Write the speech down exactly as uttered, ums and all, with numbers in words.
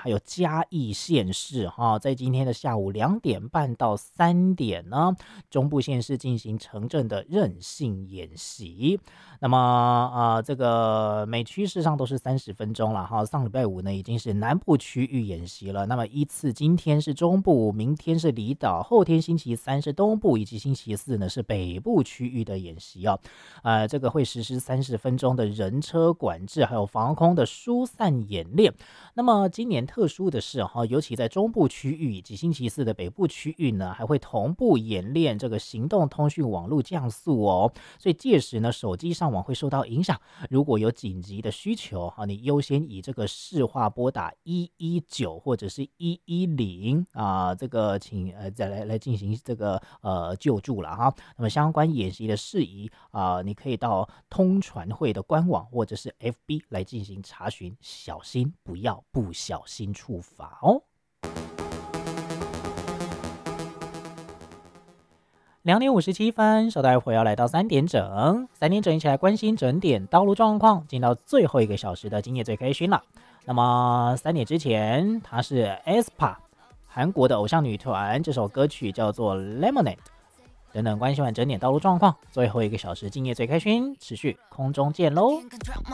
还有嘉义县市哈，在今天的下午两点半到三点呢，中部县市进行城镇的韧性演习。那么呃，这个每区事实上都是三十分钟了哈。上礼拜五呢已经是南部区域演习了，那么依次今天是中部，明天是离岛，后天星期三是东部，以及星期四呢是北部区域的演习哦。呃，这个会实施三十分钟的人车管制，还有防空的疏散演练。那么今年特殊的是哈，尤其在中部区域以及星期四的北部区域呢，还会同步演练这个行动通讯网络降速哦。所以届时呢，手机上网会受到影响，如果有紧急的需求哈，你优先以这个市话拨打一一九或者是一一零啊，这个请呃再来来进行这个呃救助了哈。那么相关演习的事宜啊、呃，你可以到通传会的官网或者是 F B 来进行查询，小心不要不小心触法哦。两点五十七分，稍待会要来到三点整，三点整一起来关心整点道路状况，进到最后一个小时的今夜最开心了。那么三点之前，它是 aespa 韩国的偶像女团，这首歌曲叫做 Lemonade。等等关心完整点道路状况，最后一个小时今夜最开心，持续空中见喽。